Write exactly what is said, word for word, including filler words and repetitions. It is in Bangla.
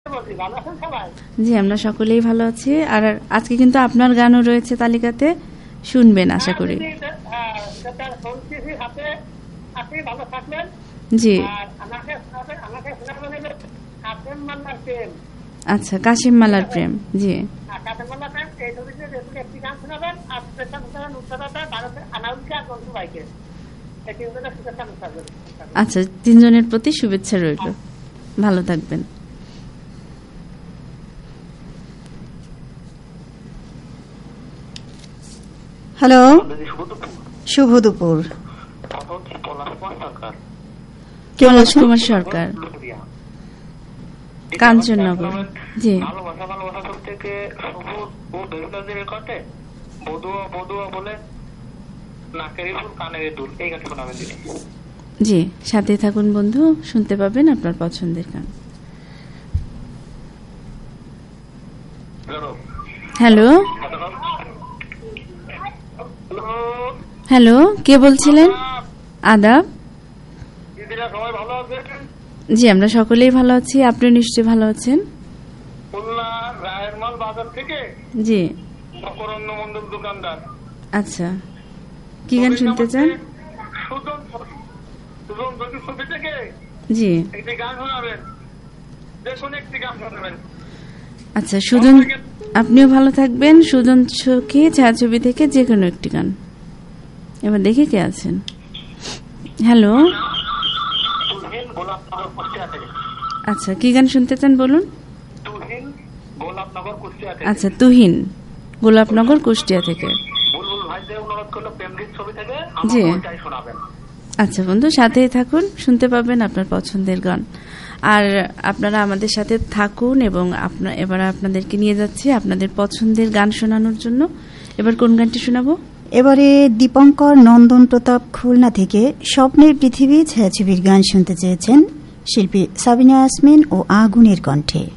জি, আমরা সকলেই ভালো আছি। আর আজকে কিন্তু আপনার গানও রয়েছে তালিকাতে, শুনবেন আশা করি। জি, আচ্ছা, কাশিম মালার প্রেম। জি, আচ্ছা, তিনজনের প্রতি শুভেচ্ছা রইল, ভালো থাকবেন। হ্যালো, শুভ দুপুর। পলাশ কুমার সরকার, কাঞ্চননগর। জি, জি, সাথে থাকুন বন্ধু, শুনতে পাবেন আপনার পছন্দের গান। হ্যালো, হ্যালো, কে বলছিলেন? আদাব। জি, আমরা সকলেই ভালো আছি, আপনি নিশ্চয়ই ভালো আছেন। জি, আচ্ছা, কি গান শুনতে চান? জি, আচ্ছা, সুজন, আপনিও ভালো থাকবেন। সুজন সখী ছায়াছবি থেকে যে কোনো একটি গান। এবার দেখে কে আছেন। হ্যালো, আচ্ছা, কি গান শুনতে চান বলুন? আচ্ছা, তুহিন, গোলাপনগর কুষ্টিয়া থেকে। জি, আচ্ছা বন্ধু, সাথেই থাকুন, শুনতে পাবেন আপনার পছন্দের গান। আর আপনারা আমাদের সাথে থাকুন এবং আপনার এবার আপনাদেরকে নিয়ে যাচ্ছি আপনাদের পছন্দের গান শোনানোর জন্য। এবার কোন গানটি শোনাবো? এবারে দীপঙ্কর নন্দন প্রতাপ খুলনা থেকে স্বপ্নের পৃথিবী ছায়াছবির গান শুনতে চেয়েছেন শিল্পী সাবিনা ইয়াসমিন ও আগুনের কণ্ঠে।